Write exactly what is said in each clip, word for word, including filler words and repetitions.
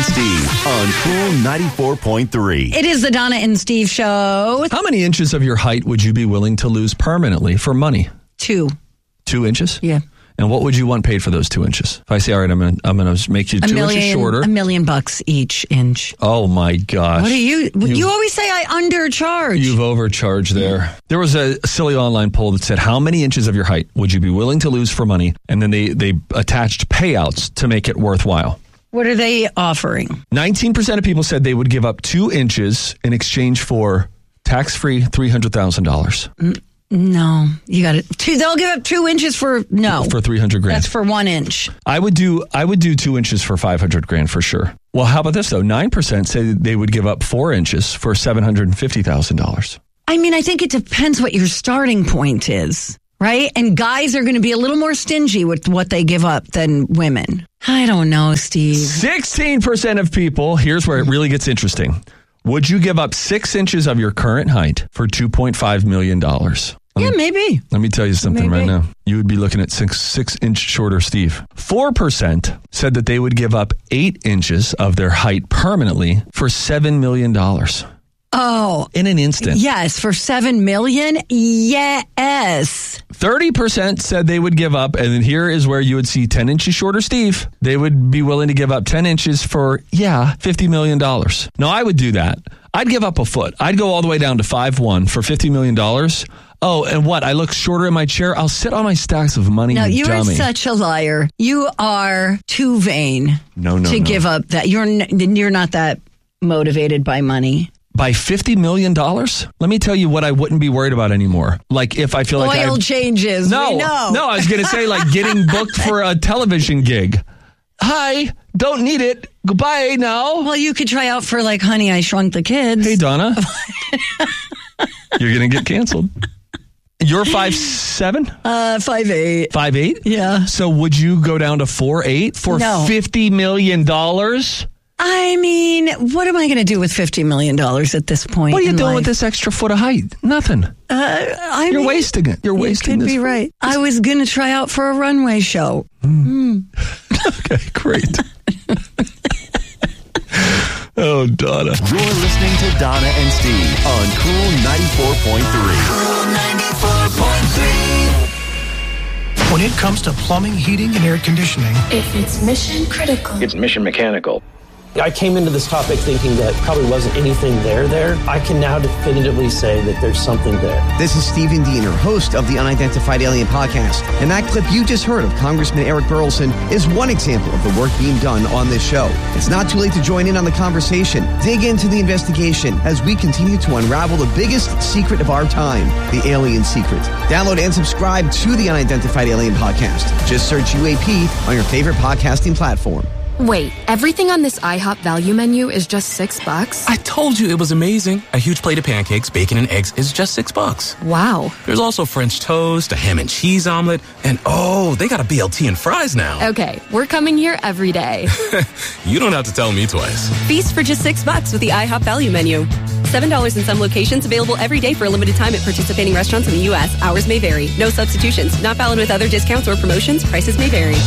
Steve on Cool ninety-four point three. It is the Donna and Steve show. How many inches of your height would you be willing to lose permanently for money? Two. Two inches? Yeah. And what would you want paid for those two inches? If I say, all right, I'm going I'm going to make you a two million, inches shorter. A million bucks each inch. Oh, my gosh. What are you? You, you always say I undercharge. You've overcharged there. There was a silly online poll that said, how many inches of your height would you be willing to lose for money? And then they, they attached payouts to make it worthwhile. What are they offering? nineteen percent of people said they would give up two inches in exchange for tax-free three hundred thousand dollars. Mm. No, you got it. Two, they'll give up two inches for no for three hundred grand. That's for one inch. I would do. I would do two inches for five hundred grand for sure. Well, how about this though? Nine percent say they would give up four inches for seven hundred and fifty thousand dollars. I mean, I think it depends what your starting point is, right? And guys are going to be a little more stingy with what they give up than women. I don't know, Steve. Sixteen percent of people. Here's where it really gets interesting. Would you give up six inches of your current height for two point five million dollars? Yeah, maybe. Let me tell you something maybe. right now. You would be looking at six six inch shorter Steve. Four percent said that they would give up eight inches of their height permanently for seven million dollars. Oh. In an instant. Yes, for seven million dollars? Yes. thirty percent said they would give up, and then here is where you would see ten inches shorter Steve. They would be willing to give up ten inches for, yeah, fifty million dollars. No, I would do that. I'd give up a foot. I'd go all the way down to five one for fifty million dollars. Oh, and what? I look shorter in my chair? I'll sit on my stacks of money, no, you you dummy. are such a liar. You are too vain no, no, to no. give up that. You're, n- you're not that motivated by money. By fifty million dollars? Let me tell you what I wouldn't be worried about anymore. Like if I feel like Oil I've, changes. No, we know. no, I was going to say like getting booked for a television gig. Hi, don't need it. Goodbye now. Well, you could try out for like Honey, I Shrunk the Kids. Hey, Donna. You're going to get canceled. You're five seven? Uh, five eight. Five eight? Yeah. So would you go down to four eight for no. fifty million dollars? I mean, what am I going to do with fifty million dollars at this point? What are you in doing life? with this extra foot of height? Nothing. Uh, I You're mean, wasting it. You're wasting you could this. be right. I was going to try out for a runway show. Mm. Okay, great. Oh, Donna. You're listening to Donna and Steve on Cool ninety-four point three. Cool ninety-four point three. When it comes to plumbing, heating, and air conditioning, if it's mission critical, it's mission mechanical. I came into this topic thinking that probably wasn't anything there there. I can now definitively say that there's something there. This is Stephen Diener, host of the Unidentified Alien Podcast. And that clip you just heard of Congressman Eric Burleson is one example of the work being done on this show. It's not too late to join in on the conversation. Dig into the investigation as we continue to unravel the biggest secret of our time, the alien secret. Download and subscribe to the Unidentified Alien Podcast. Just search U A P on your favorite podcasting platform. Wait, everything on this IHOP value menu is just six bucks? I told you it was amazing. A huge plate of pancakes, bacon, and eggs is just six bucks. Wow. There's also French toast, a ham and cheese omelet, and oh, they got a B L T and fries now. Okay, we're coming here every day. You don't have to tell me twice. Feast for just six bucks with the IHOP value menu. Seven dollars in some locations, available every day for a limited time at participating restaurants in the U S. Hours may vary. No substitutions. Not valid with other discounts or promotions. Prices may vary.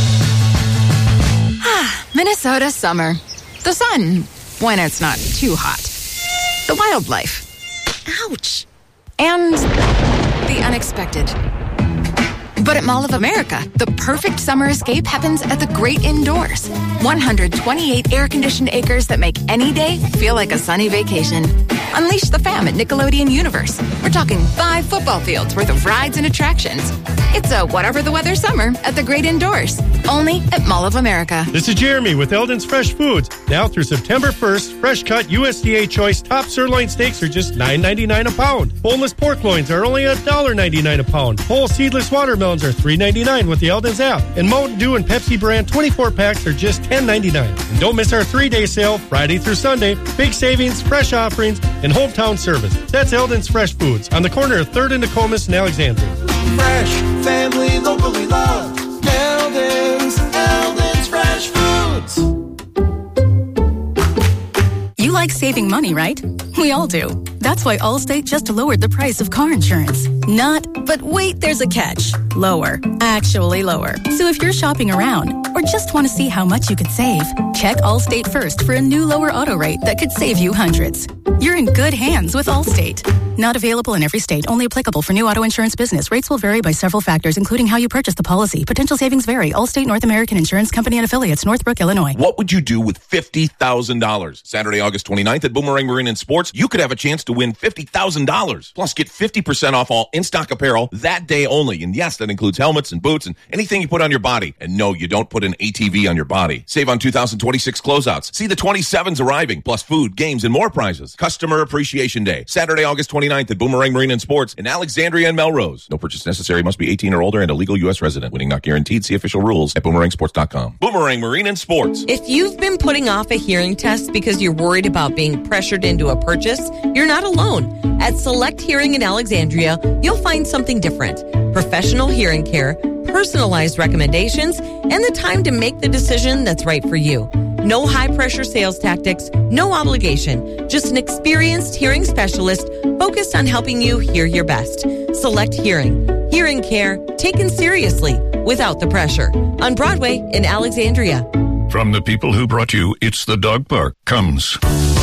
Minnesota summer. The sun, when it's not too hot. The wildlife. Ouch. And the unexpected. But at Mall of America, the perfect summer escape happens at the great indoors. one hundred twenty-eight air-conditioned acres that make any day feel like a sunny vacation. Unleash the fam at Nickelodeon Universe. We're talking five football fields worth of rides and attractions. It's a whatever the weather summer at the great indoors. Only at Mall of America. This is Jeremy with Eldon's Fresh Foods. Now through September first, fresh cut U S D A choice top sirloin steaks are just nine ninety-nine a pound. Boneless pork loins are only one dollar ninety-nine a pound. Whole seedless watermelons are three ninety-nine with the Eldon's app. And Mountain Dew and Pepsi brand twenty-four packs are just ten ninety-nine. And don't miss our three-day sale, Friday through Sunday. Big savings, fresh offerings, and hometown service. That's Eldon's Fresh Foods on the corner of third and Nokomis in Alexandria. Fresh, family, locally loved. Eldon's, Eldon's Fresh Foods. You like saving money, right? We all do. That's why Allstate just lowered the price of car insurance. Not, but But wait, there's a catch. Lower. Actually lower. So if you're shopping around or just want to see how much you could save, check Allstate first for a new lower auto rate that could save you hundreds. You're in good hands with Allstate. Not available in every state. Only applicable for new auto insurance business. Rates will vary by several factors, including how you purchase the policy. Potential savings vary. Allstate North American Insurance Company and Affiliates, Northbrook, Illinois. What would you do with fifty thousand dollars? Saturday, August twenty-ninth at Boomerang Marine and Sports, you could have a chance to win fifty thousand dollars. Plus, get fifty percent off all in-stock apparel that day only. And yes, that includes helmets and boots and anything you put on your body. And no, you don't put an A T V on your body. Save on two thousand twenty-six closeouts. See the twenty-sevens arriving, plus food, games, and more prizes. Customer Appreciation Day, Saturday, August twenty-ninth at Boomerang Marine and Sports in Alexandria and Melrose. No purchase necessary. Must be eighteen or older and a legal U S resident. Winning not guaranteed. See official rules at boomerang sports dot com. Boomerang Marine and Sports. If you've been putting off a hearing test because you're worried about being pressured into a purchase, you're not alone. At Select Hearing in Alexandria, you'll find something different. Professional hearing care, personalized recommendations, and the time to make the decision that's right for you. No high-pressure sales tactics, no obligation. Just an experienced hearing specialist focused on helping you hear your best. Select Hearing. Hearing care taken seriously without the pressure. On Broadway in Alexandria. From the people who brought you It's the Dog Park comes